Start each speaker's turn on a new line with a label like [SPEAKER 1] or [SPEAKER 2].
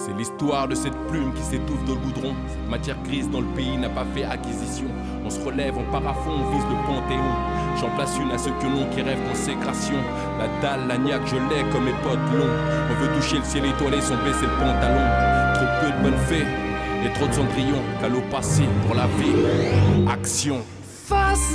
[SPEAKER 1] C'est l'histoire de cette plume qui s'étouffe dans le goudron. Cette matière grise dans le pays n'a pas fait acquisition. On se relève, on part à fond, on vise le panthéon. J'en place une à ceux que l'on qui rêvent consécration. La dalle, la niaque, je l'ai comme mes potes longs. On veut toucher le ciel étoilé sans baisser le pantalon. Trop peu de bonnes fées et trop de cendrillon. Qu'à l'eau passé pour la vie. Action.
[SPEAKER 2] Face